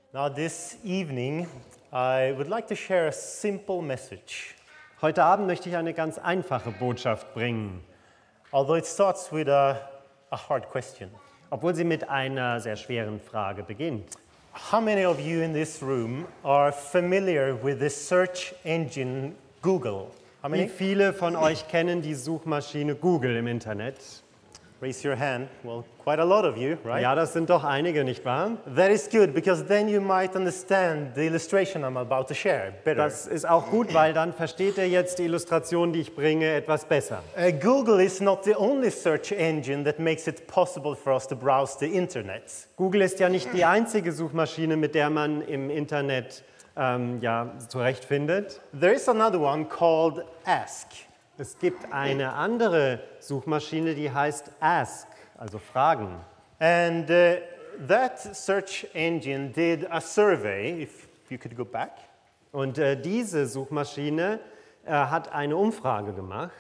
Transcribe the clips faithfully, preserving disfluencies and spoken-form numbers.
Now, this evening, I would like to share a simple message. Heute Abend möchte ich eine ganz einfache Botschaft bringen, Although it starts with a, a hard question. obwohl sie mit einer sehr schweren Frage beginnt. How many of you in this room are familiar with the search engine Google? How Wie many? viele von euch kennen die Suchmaschine Google im Internet? Raise your hand. Well, quite a lot of you, right? Ja, das sind doch einige, nicht wahr? That is good, because then you might understand the illustration I'm about to share better. Das ist auch gut, weil dann versteht ihr jetzt die Illustration, die ich bringe, etwas besser. Uh, Google is not the only search engine that makes it possible for us to browse the internet. Google ist ja nicht die einzige Suchmaschine, mit der man im Internet ähm, ja, zurechtfindet. There is another one called Ask. Es gibt eine andere Suchmaschine, die heißt Ask, also Fragen. And uh, that search engine did a survey, if you could go back. Und äh, diese Suchmaschine äh, hat eine Umfrage gemacht.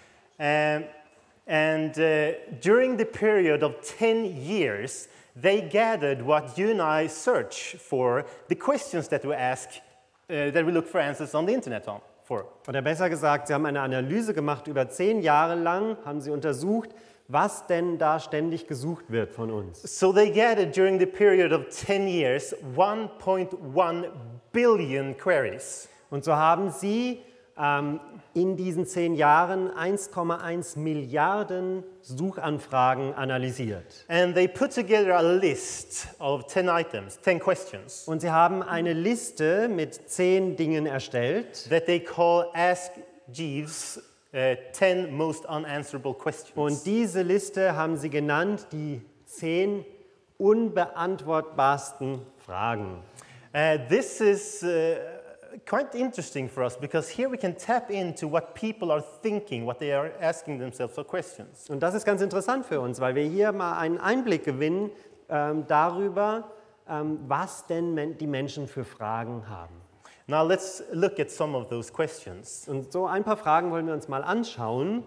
Um, and uh, during the period of ten years, they gathered what you and I search for, the questions that we ask, uh, that we look for answers on the internet on. For. Oder besser gesagt, sie haben eine Analyse gemacht, über zehn Jahre lang haben sie untersucht, was denn da ständig gesucht wird von uns. So they gathered during the period of ten years one point one billion queries. Und so haben sie ähm, in diesen zehn Jahren eins Komma eins Milliarden Suchanfragen analysiert. And they put together a list of ten items, ten questions, Und sie haben eine Liste mit zehn Dingen erstellt. that they call Ask Jeeves uh, ten most unanswerable questions. Und diese Liste haben sie genannt, die zehn unbeantwortbarsten Fragen. Uh, this is uh, quite interesting for us because here we can tap into what people are thinking, what they are asking themselves for questions. Und das ist ganz interessant für uns, weil wir hier mal einen Einblick gewinnen ähm, darüber, ähm, was denn men- die Menschen für Fragen haben. Now let's look at some of those questions. Und so ein paar Fragen wollen wir uns mal anschauen.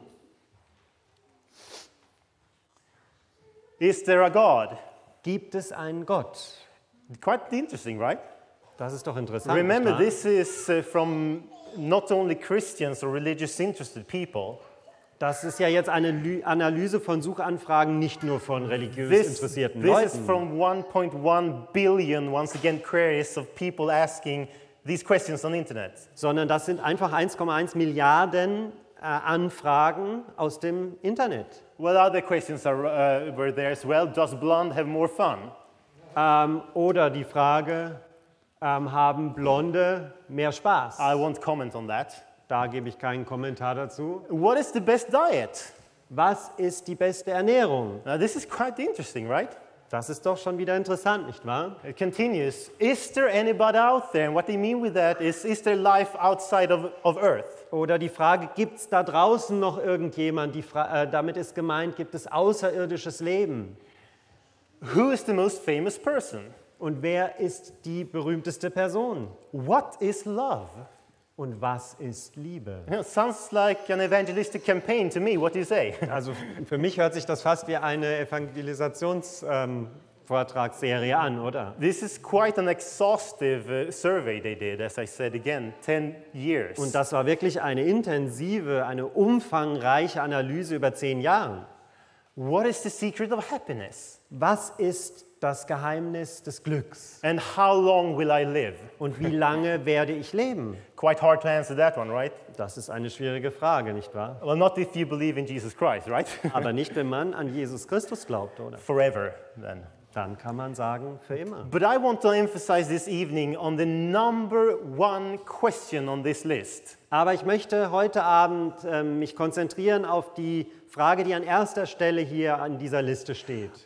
Is there a God? Gibt es einen Gott? Quite interesting, right? Das ist doch interessant. Remember, nicht wahr? this is uh, from not only Christians or religious interested people. Das ist ja jetzt eine Lü- Analyse von Suchanfragen nicht nur von religiös This, interessierten this is Leuten, from one point one billion, once again, queries of people asking these questions on the internet. sondern das sind einfach eins Komma eins Milliarden äh, Anfragen aus dem Internet. Well, other questions are, uh, were there as well. Does blonde have more fun? Ähm, oder die Frage, ähm, haben Blonde mehr Spaß? I won't comment on that. Da gebe ich keinen Kommentar dazu. What is the best diet? Was ist die beste Ernährung? Now, this is quite interesting, right? Das ist doch schon wieder interessant, nicht wahr? It continues. Is there anybody out there? And what they mean with that is, is there life outside of, of Earth? Oder die Frage, gibt es da draußen noch irgendjemand? Die Fra- äh, damit ist gemeint, gibt es außerirdisches Leben? Who is the most famous person? Und wer ist die berühmteste Person? What is love? Und was ist Liebe? You know, sounds like an evangelistic campaign to me. What do you say? Also für mich hört sich das fast wie eine Evangelisationsvortragsserie an, oder? This is quite an exhaustive uh, survey they did, as I said again, ten years. Und das war wirklich eine intensive, eine umfangreiche Analyse über zehn Jahre. What is the secret of happiness? Was ist das Geheimnis des Glücks? And how long will I live? Und wie lange werde ich leben? Quite hard to answer that one, right? Das ist eine schwierige Frage, nicht wahr? Well, not if you believe in Jesus Christ, right? Aber nicht, wenn man an Jesus Christus glaubt, oder? Forever, then. Dann kann man sagen, für immer. But I want to emphasize this evening on the number one question on this list. Aber ich möchte heute Abend ähm, mich konzentrieren auf die Frage, die an erster Stelle hier an dieser Liste steht.